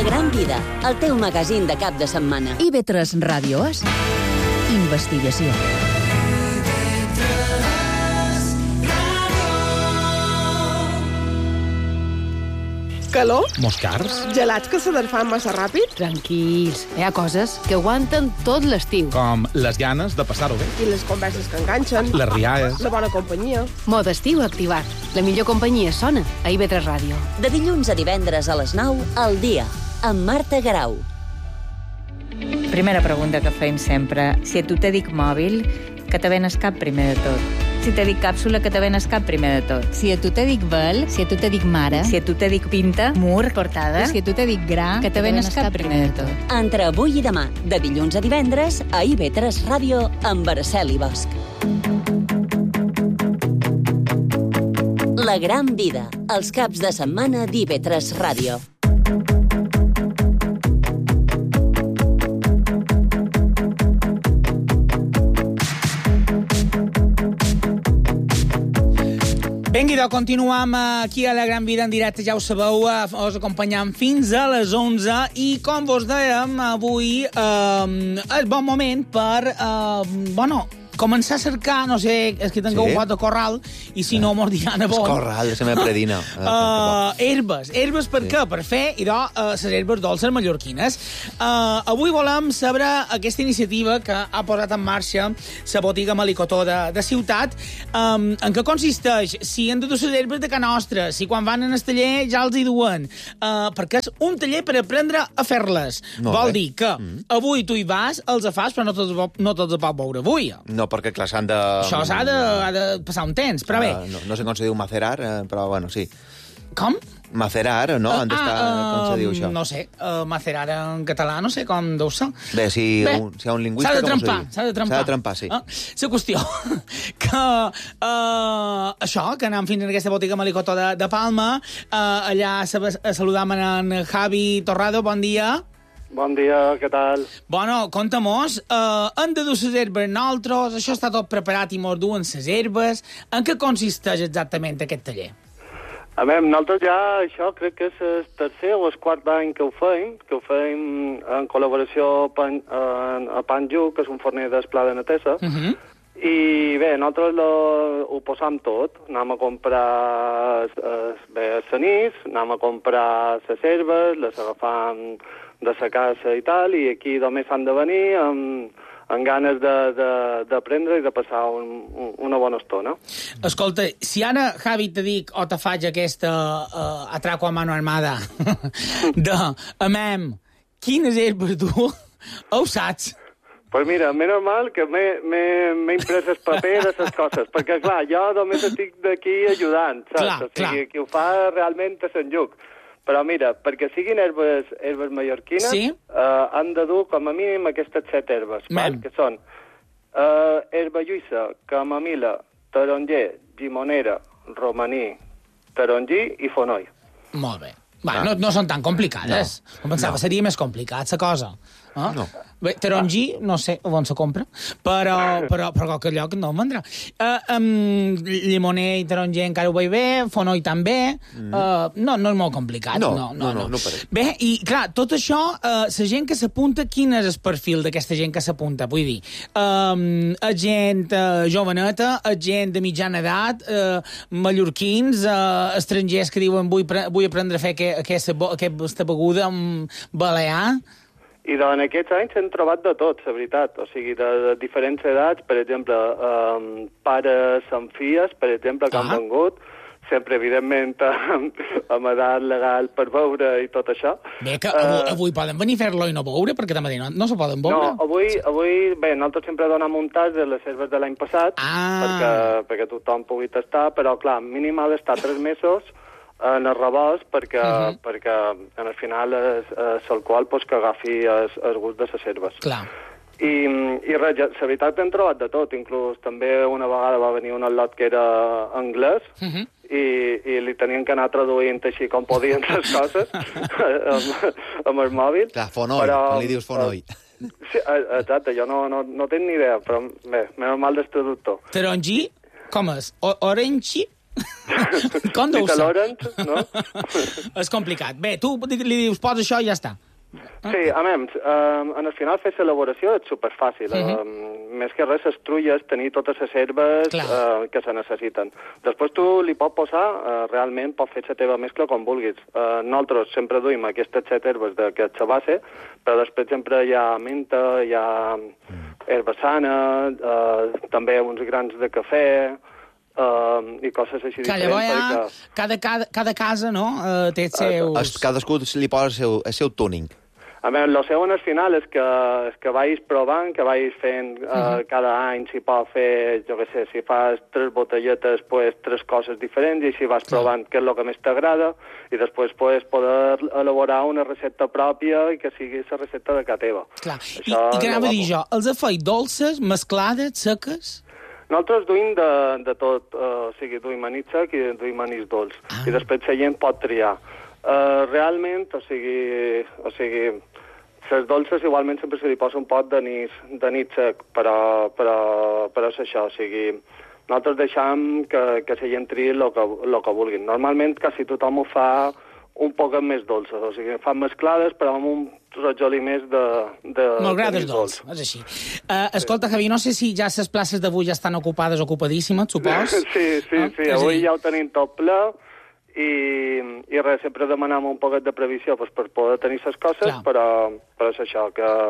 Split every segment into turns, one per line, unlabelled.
Gran Vida, el teu magazín de cap de setmana.
IB3 Ràdio és investigació.
Calor?
Moscars?
Gelats que s'aderfan massa ràpid?
Tranquils, hi ha coses que aguanten tot l'estiu.
Com les ganes de passar-ho bé.
I les converses que enganxen?
Les riaes.
La bona companyia?
Mode estiu activat. La millor companyia sona a IB3 Ràdio.
De dilluns a divendres a les 9, al dia, amb Marta Garau.
Primera pregunta que feim sempre. Si a tu te dic mòbil, que te venes cap primer de tot? Si te dic càpsula, que te venes cap primer de tot?
Si a tu te dic vel, si a tu te dic mare,
Si a tu te dic pinta, mur, portada,
si a tu te dic gra,
que te venes cap primer de tot?
Entre avui i demà, de dilluns a divendres, a IB3 Ràdio, amb Araceli Bosch. La Gran Vida, els caps de setmana d'IB3 Ràdio.
Vinga, continuem aquí a la Gran Vida en directe, ja ho sabeu, us acompanyam fins a les 11 i com vos dèiem, avui és bon moment per, començar a cercar, no sé, és que tinc un pot de corral i si no mos diran a bon.
Corral, se me predina.
Herbes per què? Per fer, les herbes dolces mallorquines. Avui volem saber aquesta iniciativa que ha posat en marxa la botiga Melicotó de Ciutat. En què consisteix? Si han de dur les herbes de ca nostra, si quan van en el taller ja els hi duen. Perquè és un taller per aprendre a fer-les. Vol dir que avui tu hi vas, els fas, però no te'ls pot veure avui.
No, perquè, clar, s'han de...
Això s'ha de passar un temps, però bé.
No sé com se diu macerar, però, bueno, sí.
Com?
Macerar, no? Han d'estar... Com se diu això?
No sé, macerar en català, no sé com deu ser.
Bé, si hi ha un lingüista, com se diu?
S'ha de trempar.
S'ha de trempar, sí.
La qüestió que això, que anem fins a aquesta botiga Melicotó de Palma, allà saludam en Javi Torrado, bon dia.
Bon dia, què tal?
Bueno, conta-mos, hem de dur les herbes nosaltres, això està tot preparat i mos duen les herbes. En què consisteix exactament aquest taller?
A veure, nosaltres ja, això crec que és el tercer o el quart any que ho feim en col·laboració a Panju, que és un forner d'Esplà de Natesa, i bé, nosaltres ho posam tot. Anem a comprar els senís, anem a comprar les herbes, les agafam de la casa i tal, i aquí només s'han de venir amb ganes d'aprendre i de passar una bona estona. Escolta,
si ara, Javi, te dic o te faig aquesta atraco a mano armada amem, quines herbes du, ho saps?
Pues mira, menys mal que m'he imprès el paper de les coses, perquè, clar, jo només estic d'aquí ajudant, saps? O sigui, qui ho fa realment és en Lluc. Però mira, perquè siguin herbes mallorquines, han de dur com a mínim aquestes 7 herbes, que són herba lluïssa, camamila, taronger, llimonera, romaní, taronger i fonoll.
Molt bé. No són tan complicades. Em pensava, seria més complicat, la cosa. No. Bé, taronger, no sé on se compra, però qualque lloc no em vendrà. Llimoner i taronger encara ho veig bé, fonoll també. No és molt complicat. No pareix. Bé, i clar, tot això, la gent que s'apunta, quin és el perfil d'aquesta gent que s'apunta? Vull dir, gent joveneta, gent de mitjana edat, mallorquins, estrangers que diuen vull aprendre a fer aquesta beguda balear.
I en aquests anys s'han trobat de tot, la veritat. O sigui, de diferents edats, per exemple, pares amb filles, per exemple, que han vengut, sempre, evidentment, amb edat legal per veure i tot això.
Bé, que avui poden venir a fer-lo i no veure, perquè també no se poden veure.
No, avui, bé, nosaltres sempre donem un tas de les herbes de l'any passat, perquè tothom pugui tastar, però, clar, mínim ha d'estar 3 mesos en el rebost perquè al final és l'alcohol que agafi el gust de les herbes.
Clar.
I res, la veritat hem trobat de tot, inclús també una vegada va venir un al·lot que era anglès i li tenien que anar traduint així com podien les coses amb el mòbil.
Clar, fonoll, com li dius fonoll.
Sí, exacte, jo no tinc ni idea, però bé, menys mal del traductor.
Taronger, com és? Orange? Com deu ser?
No?
És complicat. Bé, tu li dius, posa això i ja està.
Sí, a més, en el final fer l'elaboració és superfàcil. Més que res, les trulles, tenir totes les herbes que se necessiten. Després tu li pots posar, realment, pots fer la teva mescla com vulguis. Nosaltres sempre duim aquestes 7 herbes d'aquesta base, però després sempre hi ha menta, hi ha herba sana, també uns grans de cafè, i coses així diferents.
Llavors cada casa, no?, té els seus...
Cadascú li posa el seu tuning.
A veure, el seu al final és que vagis provant, que vagis fent cada any, si pot fer, jo què sé, si fas 3 botelletes, pues 3 coses diferents, i si vas provant què és el que més t'agrada, i després pues, poder elaborar una recepta pròpia i que sigui la recepta de casa teva.
Clar, i què anava a dir jo? Els afeis dolces, mesclades, seques?
Nosaltres duim de tot, o sigui, duim anís sec i duim anís dolç, i després la gent pot triar. Realment, o sigui, les dolces igualment sempre se li posa un pot d'anís sec, però és això, o sigui, nosaltres deixem que la gent triï el que vulguin. Normalment quasi tothom ho fa un poc més dolces, o sigui, fan mesclades però amb un rajoli més de
M'agrades dolç, és així. Escolta, Javi, no sé si ja les places d'avui ja estan ocupades, ocupadíssimes, supos?
Sí, avui ja ho tenim tot ple, i res, sempre demanam un poquet de previsió pues, per poder tenir les coses, però és això,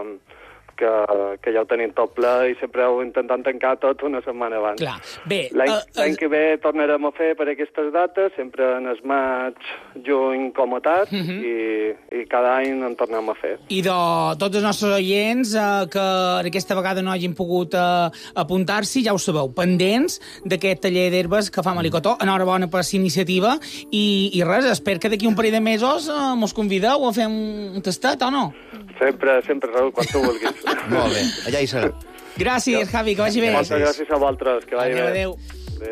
que ja ho tenim tot ple i sempre ho intentem tancar tot una setmana abans.
Clar. Bé,
l'any que ve tornarem a fer per aquestes dates, sempre en el maig, juny com a tard, i cada any en tornem a fer.
I de tots els nostres oients que aquesta vegada no hagin pogut apuntar-s'hi, ja ho sabeu, pendents d'aquest taller d'herbes que fa Melicotó. Enhorabona per la iniciativa i res, espero que d'aquí un parell de mesos mos convideu a fer un tastet, o no?
Sempre, Raül, quan tu vulguis.
Molt bé, allà hi serà.
Gràcies, Javi, que vagi bé.
Moltes gràcies a vosaltres, que vagi bé.
Adéu.